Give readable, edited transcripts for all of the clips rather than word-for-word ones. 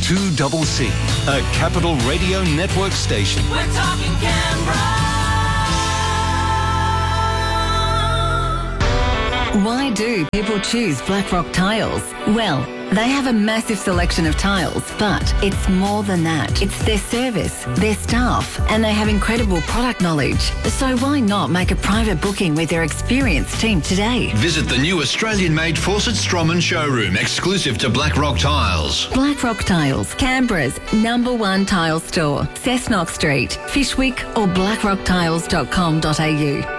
2CC, a Capital Radio Network station. We're talking Canberra. Why do people choose Blackrock Tiles? Well, they have a massive selection of tiles, but it's more than that. It's their service, their staff, and they have incredible product knowledge. So why not make a private booking with their experienced team today? Visit the new Australian-made Fawcett Stroman showroom, exclusive to Blackrock Tiles. Blackrock Tiles, Canberra's #1 tile store. Cessnock Street, Fishwick or blackrocktiles.com.au.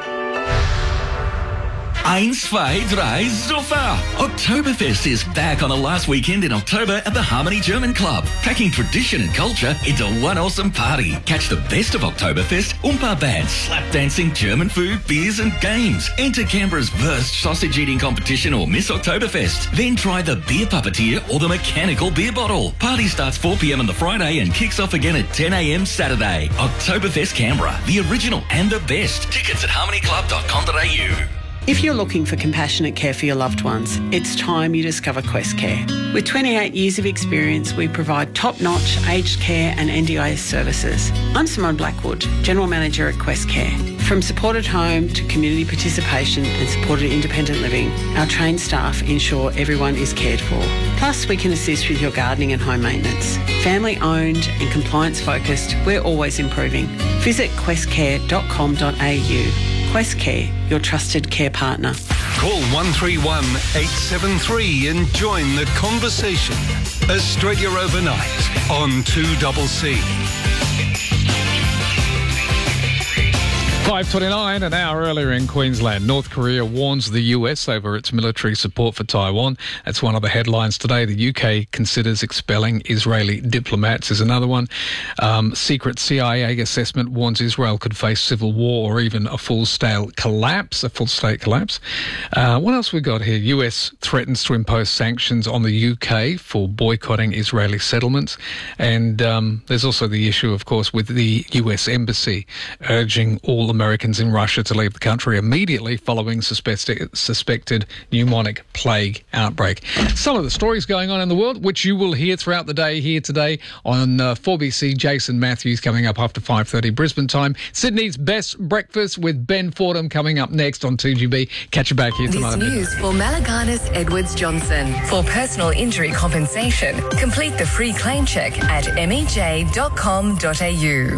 1, 2, 3, Zuffer! Oktoberfest is back on the last weekend in October at the Harmony German Club, packing tradition and culture into one awesome party. Catch the best of Oktoberfest, Oompa bands, slap dancing, German food, beers and games. Enter Canberra's Wurst sausage eating competition or Miss Oktoberfest. Then try the beer puppeteer or the mechanical beer bottle. Party starts 4 p.m. on the Friday and kicks off again at 10 a.m. Saturday. Oktoberfest Canberra, the original and the best. Tickets at harmonyclub.com.au. If you're looking for compassionate care for your loved ones, it's time you discover Quest Care. With 28 years of experience, we provide top-notch aged care and NDIS services. I'm Simone Blackwood, General Manager at Quest Care. From supported home to community participation and supported independent living, our trained staff ensure everyone is cared for. Plus, we can assist with your gardening and home maintenance. Family-owned and compliance-focused, we're always improving. Visit questcare.com.au. Quest Care, your trusted care partner. Call 131 873 and join the conversation. Australia Overnight on 2CC. 5:29, an hour earlier in Queensland. North Korea warns the US over its military support for Taiwan. That's one of the headlines today. The UK considers expelling Israeli diplomats is another one. Secret CIA assessment warns Israel could face civil war or even a full-state collapse. What else we got here? US threatens to impose sanctions on the UK for boycotting Israeli settlements. And there's also the issue, of course, with the US Embassy urging all Americans in Russia to leave the country immediately following suspected pneumonic plague outbreak. Some of the stories going on in the world, which you will hear throughout the day here today on 4BC. Jason Matthews coming up after 5:30 Brisbane time. Sydney's Best Breakfast with Ben Fordham coming up next on 2GB. Catch you back here tonight. This news for Malaganas Edwards Johnson. For personal injury compensation, complete the free claim check at mej.com.au.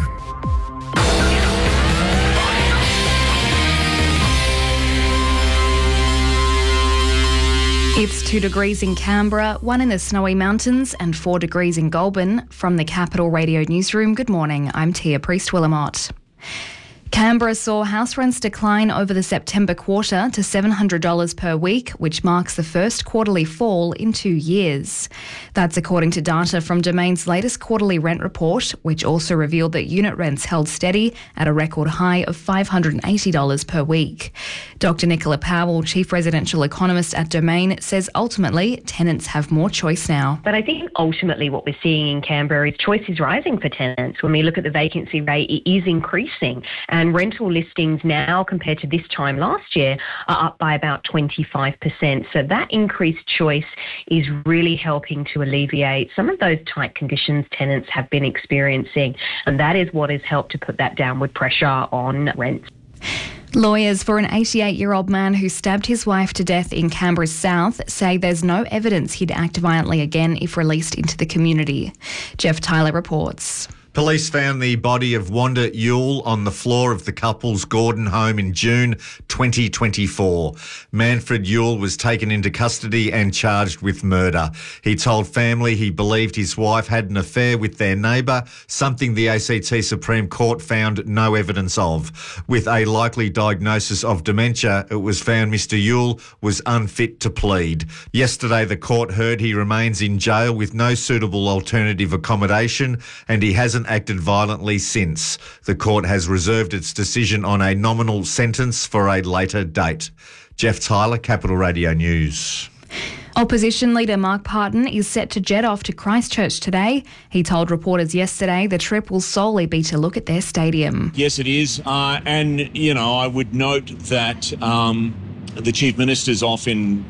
It's 2 degrees in Canberra, 1 in the Snowy Mountains and 4 degrees in Goulburn. From the Capital Radio Newsroom, good morning, I'm Tia Priest-Willamott. Canberra saw house rents decline over the September quarter to $700 per week, which marks the first quarterly fall in 2 years. That's according to data from Domain's latest quarterly rent report, which also revealed that unit rents held steady at a record high of $580 per week. Dr. Nicola Powell, Chief Residential Economist at Domain, says ultimately tenants have more choice now. But I think ultimately what we're seeing in Canberra is choice is rising for tenants. When we look at the vacancy rate, it is increasing. And rental listings now, compared to this time last year, are up by about 25%. So that increased choice is really helping to alleviate some of those tight conditions tenants have been experiencing. And that is what has helped to put that downward pressure on rents. Lawyers for an 88-year-old man who stabbed his wife to death in Canberra's south say there's no evidence he'd act violently again if released into the community. Jeff Tyler reports. Police found the body of Wanda Ewell on the floor of the couple's Gordon home in June 2024. Manfred Ewell was taken into custody and charged with murder. He told family he believed his wife had an affair with their neighbour, something the ACT Supreme Court found no evidence of. With a likely diagnosis of dementia, it was found Mr Ewell was unfit to plead. Yesterday, the court heard he remains in jail with no suitable alternative accommodation and he hasn't acted violently since. The court has reserved its decision on a nominal sentence for a later date. Jeff Tyler, Capital Radio News. Opposition leader Mark Parton is set to jet off to Christchurch today. He told reporters yesterday the trip will solely be to look at their stadium. Yes, it is. And, I would note that the Chief Minister's off in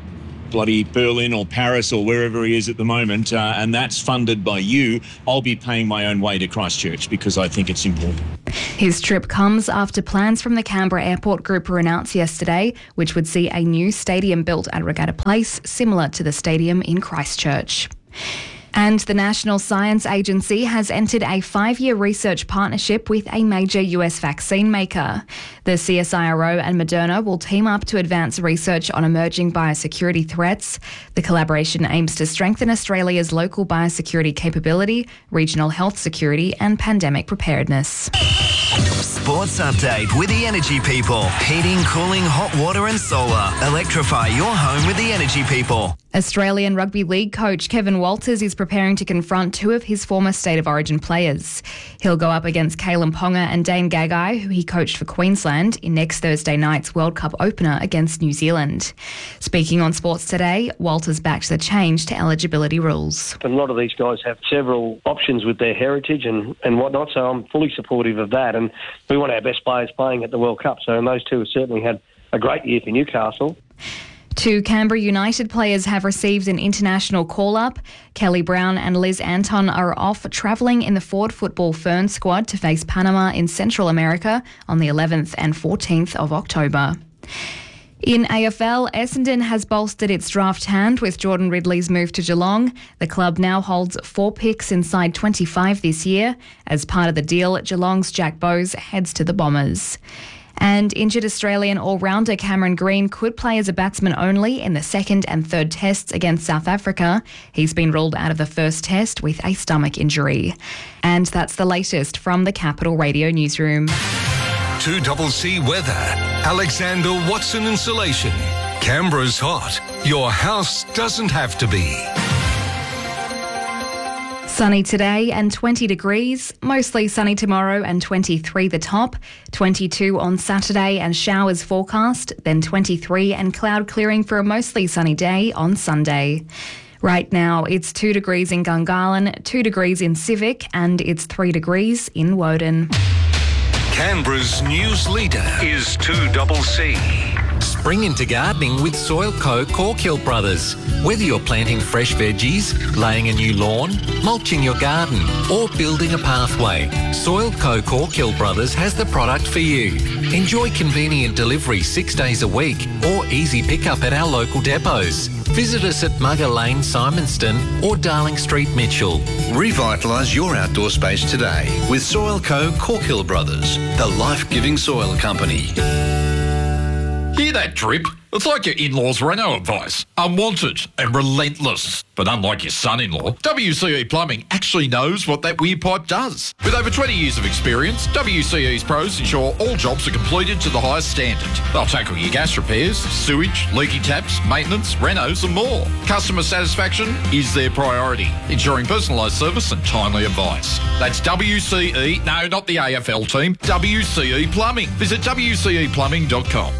bloody Berlin or Paris or wherever he is at the moment, and that's funded by you, I'll be paying my own way to Christchurch because I think it's important. His trip comes after plans from the Canberra Airport Group were announced yesterday, which would see a new stadium built at Regatta Place, similar to the stadium in Christchurch. And the National Science Agency has entered a 5-year research partnership with a major US vaccine maker. The CSIRO and Moderna will team up to advance research on emerging biosecurity threats. The collaboration aims to strengthen Australia's local biosecurity capability, regional health security and pandemic preparedness. Sports update with the Energy People. Heating, cooling, hot water and solar. Electrify your home with the Energy People. Australian Rugby League coach Kevin Walters is preparing to confront 2 of his former State of Origin players. He'll go up against Kalen Ponga and Dane Gagai, who he coached for Queensland, in next Thursday night's World Cup opener against New Zealand. Speaking on Sports Today, Walters backed the change to eligibility rules. A lot of these guys have several options with their heritage and whatnot, so I'm fully supportive of that. And we want our best players playing at the World Cup, so those 2 have certainly had a great year for Newcastle. 2 Canberra United players have received an international call-up. Kelly Brown and Liz Anton are off travelling in the Ford Football Fern squad to face Panama in Central America on the 11th and 14th of October. In AFL, Essendon has bolstered its draft hand with Jordan Ridley's move to Geelong. The club now holds 4 picks inside 25 this year. As part of the deal, Geelong's Jack Bowes heads to the Bombers. And injured Australian all-rounder Cameron Green could play as a batsman only in the 2nd and 3rd tests against South Africa. He's been ruled out of the first test with a stomach injury. And that's the latest from the Capital Radio Newsroom. 2CC weather. Alexander Watson Insulation. Canberra's hot. Your house doesn't have to be. Sunny today and 20 degrees, mostly sunny tomorrow and 23 the top, 22 on Saturday and showers forecast, then 23 and cloud clearing for a mostly sunny day on Sunday. Right now it's 2 degrees in Gungahlin, 2 degrees in Civic and it's 3 degrees in Woden. Canberra's news leader is 2CC. Spring into gardening with Soilco Corkhill Brothers. Whether you're planting fresh veggies, laying a new lawn, mulching your garden or building a pathway, Soilco Corkhill Brothers has the product for you. Enjoy convenient delivery 6 days a week or easy pickup at our local depots. Visit us at Mugger Lane, Simonston or Darling Street, Mitchell. Revitalise your outdoor space today with Soilco Corkhill Brothers, the life-giving soil company. Hear that drip? It's like your in-laws' reno advice. Unwanted and relentless. But unlike your son-in-law, WCE Plumbing actually knows what that weird pipe does. With over 20 years of experience, WCE's pros ensure all jobs are completed to the highest standard. They'll tackle your gas repairs, sewage, leaky taps, maintenance, renos and more. Customer satisfaction is their priority, ensuring personalised service and timely advice. That's WCE, no, not the AFL team, WCE Plumbing. Visit WCEplumbing.com.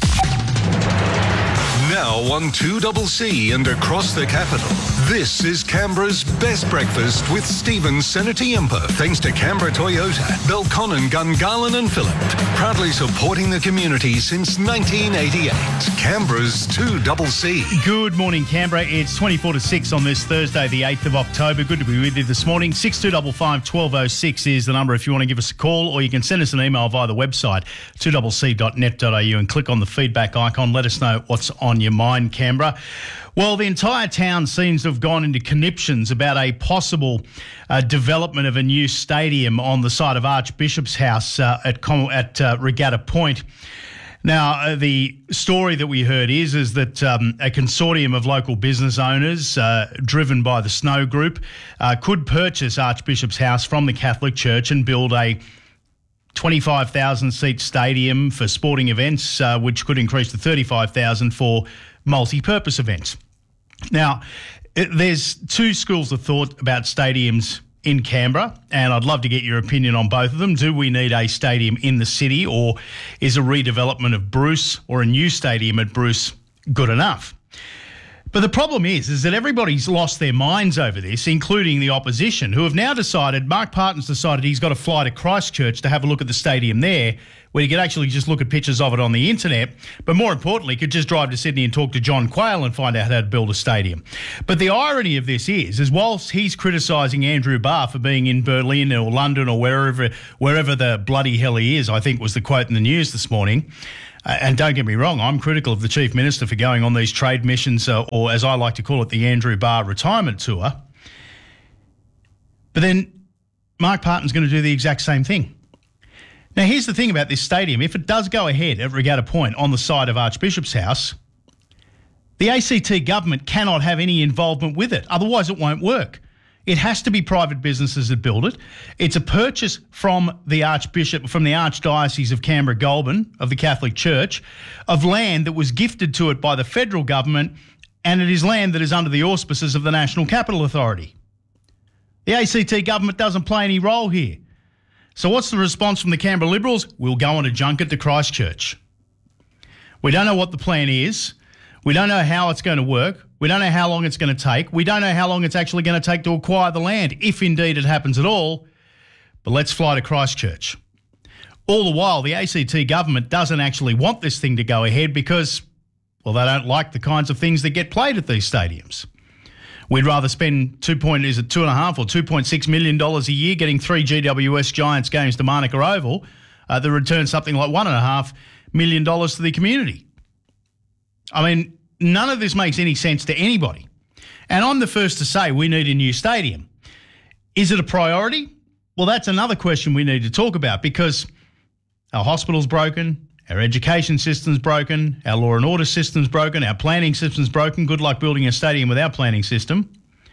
Now on 2CC and across the capital, this is Canberra's best breakfast with Stephen Senatiempa. Thanks to Canberra Toyota, Belconnen, Gungahlin and Phillip. Proudly supporting the community since 1988. Canberra's 2CC. Good morning, Canberra. It's 24 to 6 on this Thursday, the 8th of October. Good to be with you this morning. 6255 1206 is the number if you want to give us a call, or you can send us an email via the website, 2cc.net.au, and click on the feedback icon. Let us know what's on your mind, Canberra. Well, the entire town seems to have gone into conniptions about a possible development of a new stadium on the site of Archbishop's House at Regatta Point. Now, the story that we heard is that a consortium of local business owners, driven by the Snow Group, could purchase Archbishop's House from the Catholic Church and build a 25,000-seat stadium for sporting events, which could increase to 35,000 for multi-purpose events. Now, there's 2 schools of thought about stadiums in Canberra, and I'd love to get your opinion on both of them. Do we need a stadium in the city, or is a redevelopment of Bruce or a new stadium at Bruce good enough? But the problem is that everybody's lost their minds over this, including the opposition, who have now decided, Mark Parton's decided he's got to fly to Christchurch to have a look at the stadium there, where you could actually just look at pictures of it on the internet, but more importantly, could just drive to Sydney and talk to John Quayle and find out how to build a stadium. But the irony of this is whilst he's criticising Andrew Barr for being in Berlin or London or wherever the bloody hell he is, I think was the quote in the news this morning. And don't get me wrong, I'm critical of the Chief Minister for going on these trade missions, or as I like to call it, the Andrew Barr retirement tour. But then Mark Parton's going to do the exact same thing. Now, here's the thing about this stadium. If it does go ahead at Regatta Point on the site of Archbishop's House, the ACT government cannot have any involvement with it. Otherwise, it won't work. It has to be private businesses that build it. It's a purchase from the Archdiocese of Canberra-Goulburn of the Catholic Church of land that was gifted to it by the federal government, and it is land that is under the auspices of the National Capital Authority. The ACT government doesn't play any role here. So what's the response from the Canberra Liberals? We'll go on a junket to Christchurch. We don't know what the plan is. We don't know how it's going to work. We don't know how long it's going to take. We don't know how long it's actually going to take to acquire the land, if indeed it happens at all. But let's fly to Christchurch. All the while, the ACT government doesn't actually want this thing to go ahead because, well, they don't like the kinds of things that get played at these stadiums. We'd rather spend $2.5 or $2.6 million a year getting 3 GWS Giants games to Manuka Oval that return something like $1.5 million to the community. I mean, none of this makes any sense to anybody. And I'm the first to say we need a new stadium. Is it a priority? Well, that's another question we need to talk about because our hospital's broken, our education system's broken, our law and order system's broken, our planning system's broken. Good luck building a stadium with our planning system.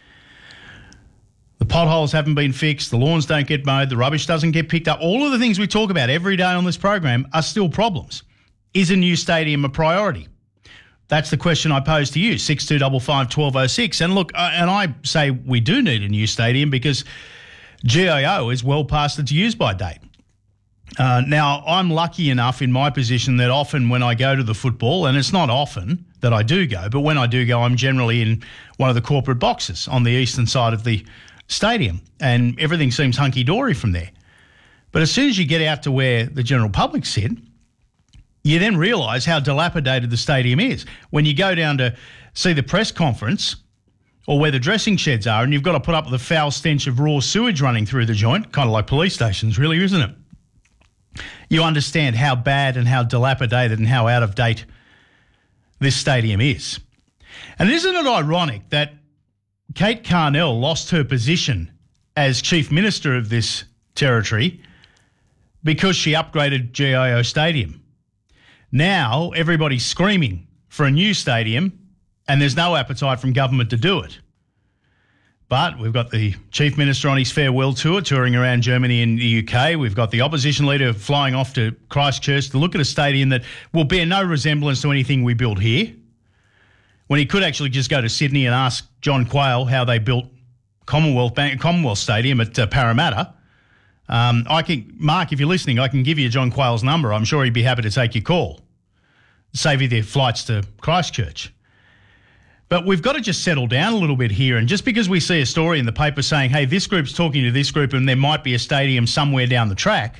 The potholes haven't been fixed, the lawns don't get mowed, the rubbish doesn't get picked up. All of the things we talk about every day on this program are still problems. Is a new stadium a priority? That's the question I pose to you, 6255 1206. And look, and I say we do need a new stadium because GIO is well past its use-by date. Now, I'm lucky enough in my position that often when I go to the football, and it's not often that I do go, but when I do go, I'm generally in one of the corporate boxes on the eastern side of the stadium, and everything seems hunky-dory from there. But as soon as you get out to where the general public sit, you then realise how dilapidated the stadium is. When you go down to see the press conference or where the dressing sheds are and you've got to put up with the foul stench of raw sewage running through the joint, kind of like police stations really, isn't it? You understand how bad and how dilapidated and how out of date this stadium is. And isn't it ironic that Kate Carnell lost her position as Chief Minister of this territory because she upgraded GIO Stadium? Now everybody's screaming for a new stadium and there's no appetite from government to do it. But we've got the Chief Minister on his farewell tour, touring around Germany and the UK. We've got the opposition leader flying off to Christchurch to look at a stadium that will bear no resemblance to anything we built here, when he could actually just go to Sydney and ask John Quayle how they built Commonwealth Stadium at Parramatta. Mark, if you're listening, I can give you John Quayle's number. I'm sure he'd be happy to take your call, save you the flights to Christchurch. But we've got to just settle down a little bit here. And just because we see a story in the paper saying, hey, this group's talking to this group and there might be a stadium somewhere down the track,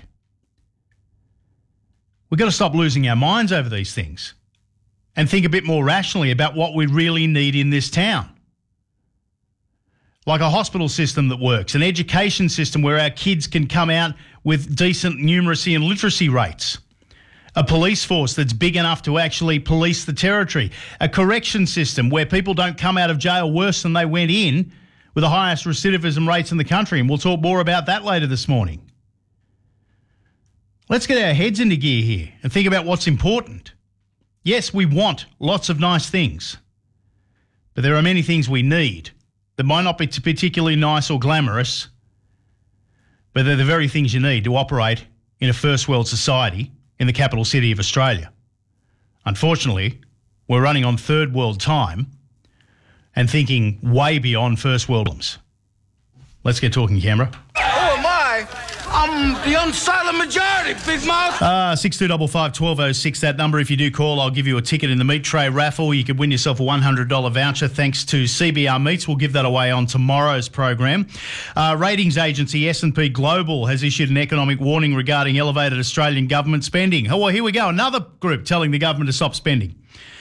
we've got to stop losing our minds over these things and think a bit more rationally about what we really need in this town. Like a hospital system that works, an education system where our kids can come out with decent numeracy and literacy rates, a police force that's big enough to actually police the territory, a correction system where people don't come out of jail worse than they went in, with the highest recidivism rates in the country. And we'll talk more about that later this morning. Let's get our heads into gear here and think about what's important. Yes, we want lots of nice things, but there are many things we need that might not be particularly nice or glamorous, but they're the very things you need to operate in a first world society in the capital city of Australia. Unfortunately, we're running on third world time and thinking way beyond first world problems. Let's get talking, Canberra. Who am I? I'm the unsilent majority, big mouth. 6255 1206, that number. If you do call, I'll give you a ticket in the meat tray raffle. You could win yourself a $100 voucher thanks to CBR Meats. We'll give that away on tomorrow's program. Ratings agency S&P Global has issued an economic warning regarding elevated Australian government spending. Oh, well, here we go. Another group telling the government to stop spending.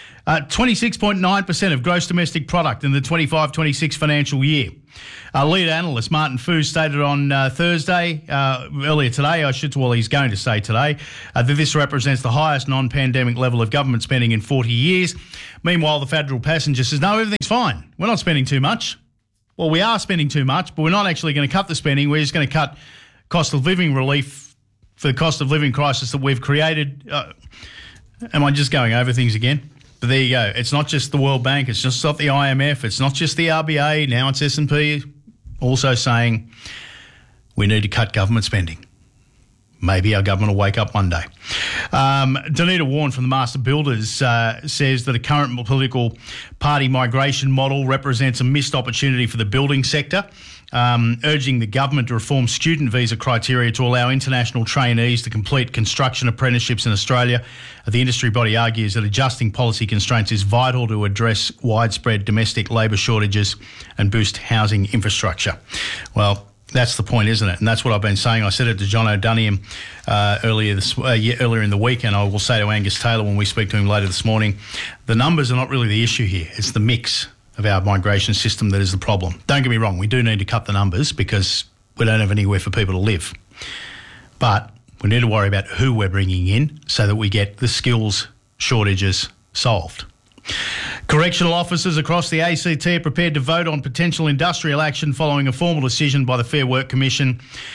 26.9% of gross domestic product in the 25-26 financial year. Lead analyst Martin Fu stated on Thursday, earlier today, he's going to say today, that this represents the highest non-pandemic level of government spending in 40 years. Meanwhile, the federal passenger says, no, everything's fine. We're not spending too much. Well, we are spending too much, but we're not actually going to cut the spending. We're just going to cut cost of living relief for the cost of living crisis that we've created. Am I just going over things again? But there you go. It's not just the World Bank. It's just not the IMF. It's not just the RBA. Now it's S&P also saying we need to cut government spending. Maybe our government will wake up one day. Donita Warren from the Master Builders says that a current political party migration model represents a missed opportunity for the building sector, urging the government to reform student visa criteria to allow international trainees to complete construction apprenticeships in Australia. The industry body argues that adjusting policy constraints is vital to address widespread domestic labour shortages and boost housing infrastructure. Well, that's the point, isn't it? And that's what I've been saying. I said it to John O'Doniam earlier in the week, and I will say to Angus Taylor when we speak to him later this morning, the numbers are not really the issue here. It's the mix of our migration system that is the problem. Don't get me wrong, we do need to cut the numbers because we don't have anywhere for people to live. But we need to worry about who we're bringing in so that we get the skills shortages solved. Correctional officers across the ACT are prepared to vote on potential industrial action following a formal decision by the Fair Work Commission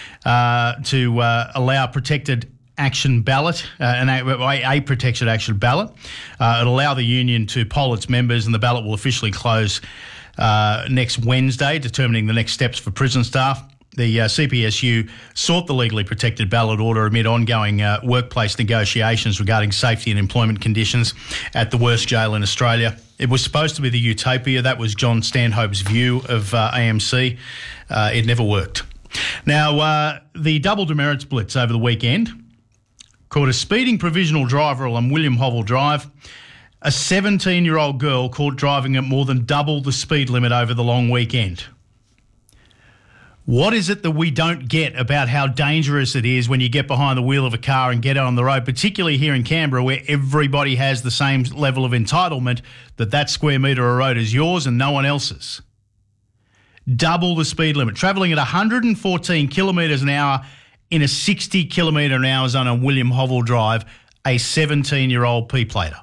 to allow protected action ballot, a protected action ballot. It'll allow the union to poll its members, and the ballot will officially close next Wednesday, determining the next steps for prison staff. The CPSU sought the legally protected ballot order amid ongoing workplace negotiations regarding safety and employment conditions at the worst jail in Australia. It was supposed to be the utopia. That was John Stanhope's view of AMC. It never worked. Now, the double demerits blitz over the weekend caught a speeding provisional driver along William Hovell Drive. A 17-year-old girl caught driving at more than double the speed limit over the long weekend. What is it that we don't get about how dangerous it is when you get behind the wheel of a car and get out on the road, particularly here in Canberra where everybody has the same level of entitlement that square metre of road is yours and no one else's? Double the speed limit. Travelling at 114 kilometres an hour in a 60 kilometre an hour zone on William Hovell Drive, a 17-year-old P-plater.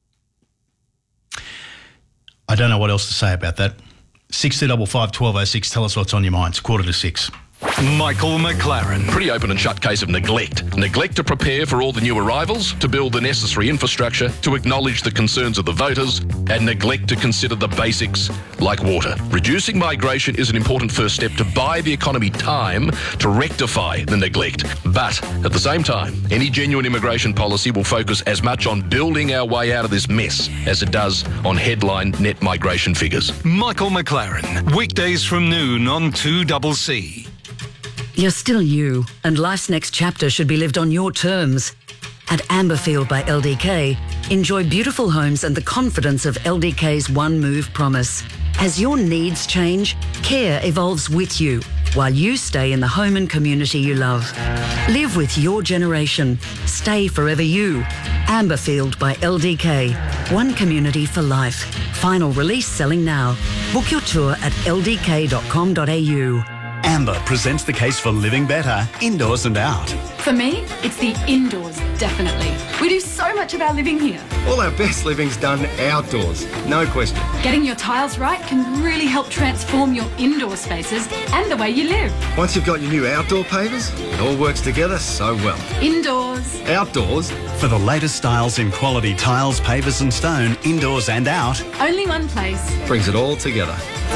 I don't know what else to say about that. 6255 1206, tell us what's on your mind. It's 5:45. Michael McLaren. Pretty open and shut case of neglect. Neglect to prepare for all the new arrivals, to build the necessary infrastructure, to acknowledge the concerns of the voters, and neglect to consider the basics like water. Reducing migration is an important first step to buy the economy time to rectify the neglect. But at the same time, any genuine immigration policy will focus as much on building our way out of this mess as it does on headline net migration figures. Michael McLaren. Weekdays from noon on 2CC. You're still you, and life's next chapter should be lived on your terms. At Amberfield by LDK, enjoy beautiful homes and the confidence of LDK's One Move promise. As your needs change, care evolves with you, while you stay in the home and community you love. Live with your generation. Stay forever you. Amberfield by LDK. One community for life. Final release selling now. Book your tour at ldk.com.au. Amber presents the case for living better, indoors and out. For me, it's the indoors, definitely. We do so much of our living here. All our best living's done outdoors, no question. Getting your tiles right can really help transform your indoor spaces and the way you live. Once you've got your new outdoor pavers, it all works together so well. Indoors. Outdoors. For the latest styles in quality tiles, pavers and stone, indoors and out. Only one place. Brings it all together.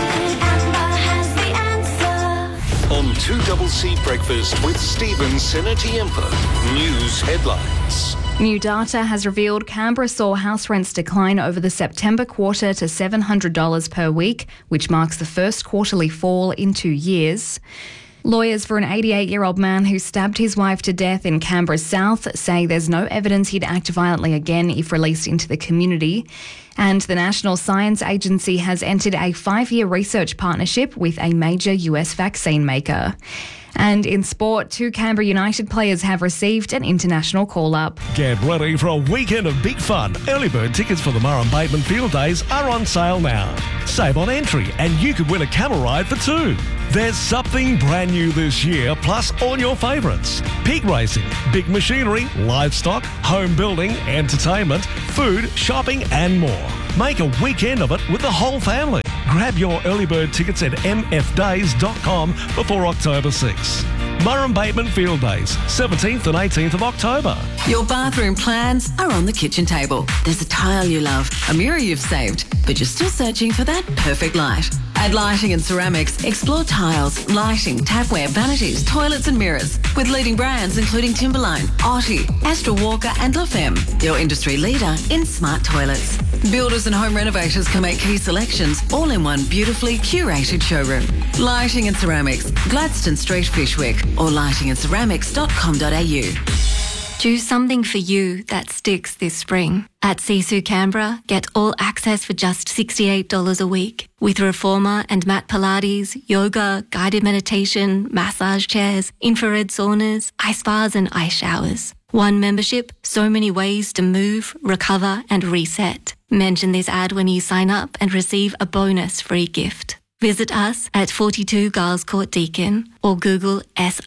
On 2CC Breakfast with Stephen Senatiempo. News headlines. New data has revealed Canberra saw house rents decline over the September quarter to $700 per week, which marks the first quarterly fall in 2 years. Lawyers for an 88-year-old man who stabbed his wife to death in Canberra South say there's no evidence he'd act violently again if released into the community. And the National Science Agency has entered a 5-year research partnership with a major US vaccine maker. And in sport, 2 Canberra United players have received an international call-up. Get ready for a weekend of big fun. Early bird tickets for the Murray Bateman Field Days are on sale now. Save on entry and you could win a camel ride for 2. There's something brand new this year, plus all your favourites. Pig racing, big machinery, livestock, home building, entertainment, food, shopping and more. Make a weekend of it with the whole family. Grab your early bird tickets at mfdays.com before October 6. Murray Bateman Field Days, 17th and 18th of October. Your bathroom plans are on the kitchen table. There's a tile you love, a mirror you've saved, but you're still searching for that perfect light. At Lighting and Ceramics, explore tiles, lighting, tapware, vanities, toilets and mirrors with leading brands including Timberline, Otti, Astra Walker and La Femme, your industry leader in smart toilets. Builders and home renovators can make key selections all in one beautifully curated showroom. Lighting and Ceramics, Gladstone Street, Fishwick or lightingandceramics.com.au. Do something for you that sticks this spring. At Sisu Canberra, get all access for just $68 a week with reformer and mat Pilates, yoga, guided meditation, massage chairs, infrared saunas, ice baths and ice showers. One membership, so many ways to move, recover and reset. Mention this ad when you sign up and receive a bonus free gift. Visit us at 42 Giles Court Deakin or Google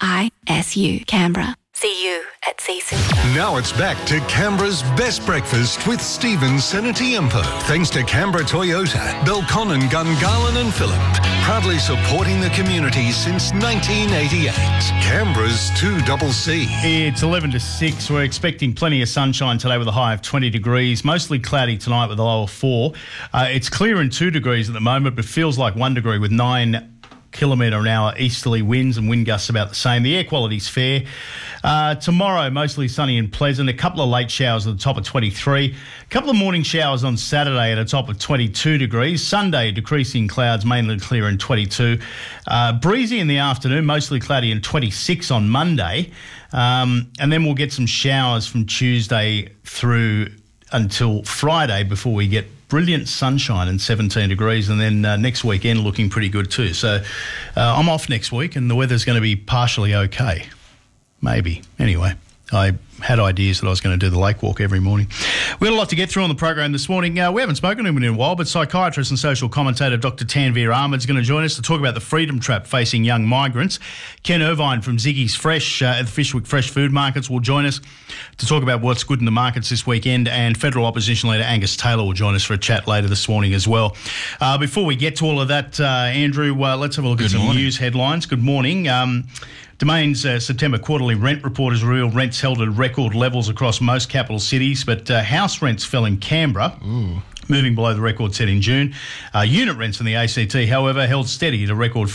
SISU Canberra. See you at Sisu. Now it's back to Canberra's best breakfast with Stephen Senatiempo. Thanks to Canberra Toyota, Belconnen, Gungahlin and Phillip. Proudly supporting the community since 1988. Canberra's 2CC. It's 11 to 6. We're expecting plenty of sunshine today with a high of 20 degrees. Mostly cloudy tonight with a low of 4. It's clear and 2 degrees at the moment, but feels like 1 degree with 9 km/h easterly winds and wind gusts about the same. The air quality's fair. Tomorrow, mostly sunny and pleasant. A couple of late showers at the top of 23. A couple of morning showers on Saturday at a top of 22 degrees. Sunday, decreasing clouds, mainly clear and 22. Breezy in the afternoon, mostly cloudy and 26 on Monday. And then we'll get some showers from Tuesday through until Friday before we get brilliant sunshine and 17 degrees, and then next weekend looking pretty good too. So I'm off next week and the weather's going to be partially okay. Maybe. Anyway, I had ideas that I was going to do the lake walk every morning. We had a lot to get through on the program this morning. We haven't spoken to him in a while, but psychiatrist and social commentator Dr. Tanveer Ahmed is going to join us to talk about the freedom trap facing young migrants. Ken Irvine from Ziggy's Fresh at the Fishwick Fresh Food Markets will join us to talk about what's good in the markets this weekend, and federal opposition leader Angus Taylor will join us for a chat later this morning as well. Before we get to all of that, Andrew, let's have a look at some news headlines. Good morning. Domain's September quarterly rent report has revealed rents held at record levels across most capital cities, but house rents fell in Canberra, moving below the record set in June. Unit rents in the ACT, however, held steady at a record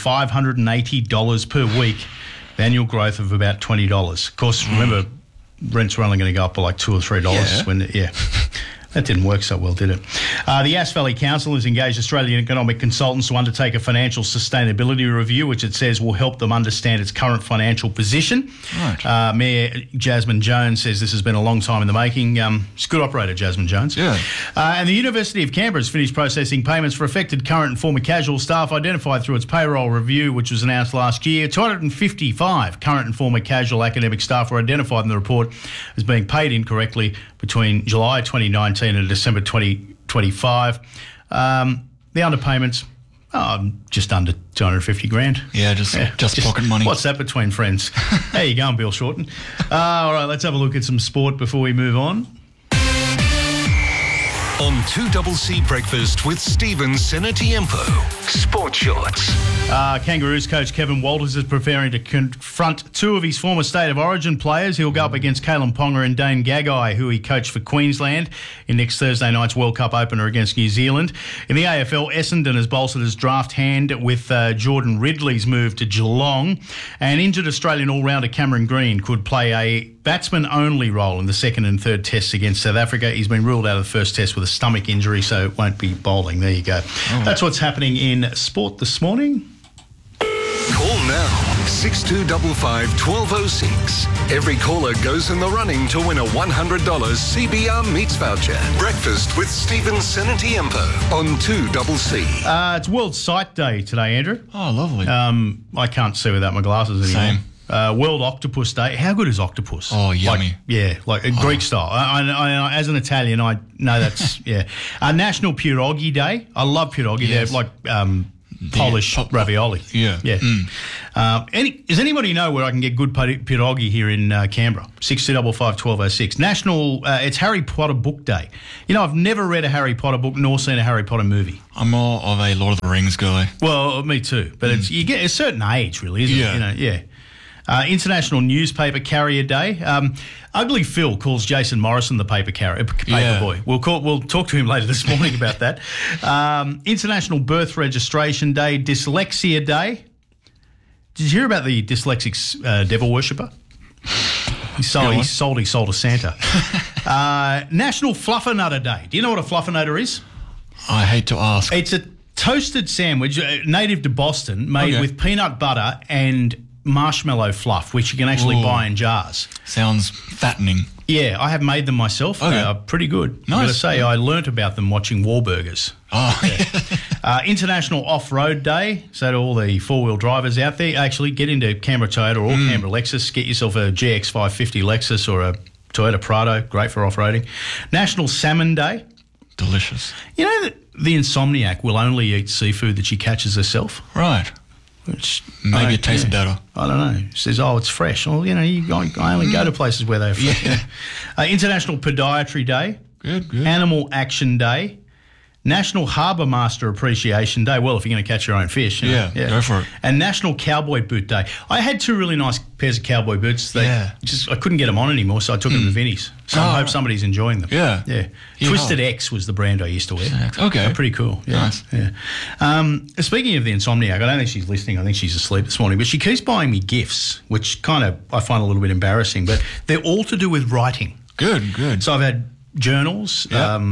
$580 per week, with annual growth of about $20. Of course, remember, rents were only going to go up by like $2 or $3 That didn't work so well, did it? The Yass Valley Council has engaged Australian economic consultants to undertake a financial sustainability review, which it says will help them understand its current financial position. Right. Mayor Jasmine Jones says this has been a long time in the making. She's a good operator, Jasmine Jones. Yeah. And the University of Canberra has finished processing payments for affected current and former casual staff identified through its payroll review, which was announced last year. 255 current and former casual academic staff were identified in the report as being paid incorrectly between July 2019 and December 2025. The underpayments, just under 250 grand. Yeah, just pocket money. What's that between friends? How you going, Bill Shorten? All right, let's have a look at some sport before we move on. On 2CC Breakfast with Stephen Senatiempo. Sport Shorts. Kangaroos coach Kevin Walters is preparing to confront two of his former State of Origin players. He'll go up against Kalen Ponga and Dane Gagai, who he coached for Queensland in next Thursday night's World Cup opener against New Zealand. In the AFL, Essendon has bolstered his draft hand with Jordan Ridley's move to Geelong. And injured Australian all-rounder Cameron Green could play a batsman-only role in the second and third tests against South Africa. He's been ruled out of the first test with a stomach injury, so it won't be bowling. There you go. That's what's happening in sport this morning. Call now 6255 1206. Every caller goes in the running to win a $100 CBR Meats voucher. Breakfast with Stephen Senatiempo on 2CC. It's World Sight Day today, Andrew. Oh, lovely. I can't see without my glasses anymore. Same. World Octopus Day. How good is octopus? Oh, yummy. Like Greek style. I, as an Italian, I know that's, yeah. National Pierogi Day. I love pierogi. Yes. They're like Polish ravioli. Yeah. Yeah. Does anybody know where I can get good pierogi here in Canberra? 6255 1206. National, it's Harry Potter Book Day. You know, I've never read a Harry Potter book nor seen a Harry Potter movie. I'm more of a Lord of the Rings guy. Well, me too. But it's you get a certain age, really, isn't it? You know, yeah. International Newspaper Carrier Day. Ugly Phil calls Jason Morrison the paper boy. We'll talk to him later this morning about that. International Birth Registration Day. Dyslexia Day. Did you hear about the dyslexic devil worshipper? He sold to Santa. National Fluffernutter Day. Do you know what a fluffernutter is? I hate to ask. It's a toasted sandwich native to Boston made with peanut butter and marshmallow fluff, which you can actually buy in jars. Sounds fattening. Yeah, I have made them myself. Okay. They are pretty good. Nice. I've got to say, I learnt about them watching Wahlburgers. Oh, yeah. International Off-Road Day. So to all the four-wheel drivers out there, actually get into Canberra Toyota or Canberra Lexus. Get yourself a GX550 Lexus or a Toyota Prado. Great for off-roading. National Salmon Day. Delicious. You know that the insomniac will only eat seafood that she catches herself? Right. Which maybe it tastes better. I don't know. She says, it's fresh. Well, you know, I only go to places where they're fresh. Yeah. International Podiatry Day. Good. Animal Action Day. National Harbour Master Appreciation Day. Well, if you're going to catch your own fish. You know, go for it. And National Cowboy Boot Day. I had two really nice pairs of cowboy boots. I couldn't get them on anymore, so I took them to Vinnie's. So I hope somebody's enjoying them. Yeah. Twisted X was the brand I used to wear. Okay. They're pretty cool. Yeah. Nice. Yeah. Speaking of the insomniac, I don't think she's listening. I think she's asleep this morning. But she keeps buying me gifts, which kind of I find a little bit embarrassing. But they're all to do with writing. Good. So I've had journals,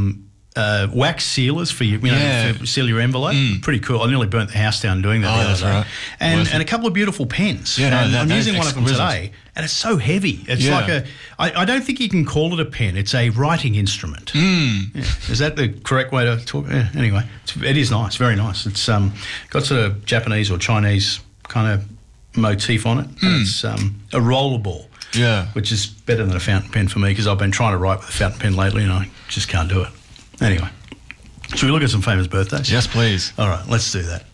wax sealers for you, to seal your envelope. Pretty cool. I nearly burnt the house down doing that the other day. Right. And a couple of beautiful pens. Yeah, I'm using one of them today, and it's so heavy. It's like I don't think you can call it a pen. It's a writing instrument. Yeah. Is that the correct way to talk? Yeah. Anyway, it is nice, very nice. It's got sort of Japanese or Chinese kind of motif on it. And it's a rollerball. Yeah. Which is better than a fountain pen for me because I've been trying to write with a fountain pen lately and I just can't do it. Anyway, should we look at some famous birthdays? Yes, please. All right, let's do that.